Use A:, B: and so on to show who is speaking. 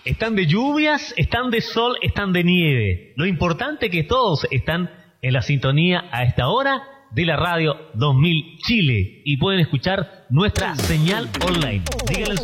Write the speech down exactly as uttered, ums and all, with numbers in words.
A: Están de lluvias, están de sol, están de nieve. Lo importante es que todos están en la sintonía a esta hora de la radio dos mil Chile y pueden escuchar nuestra señal online. Díganle al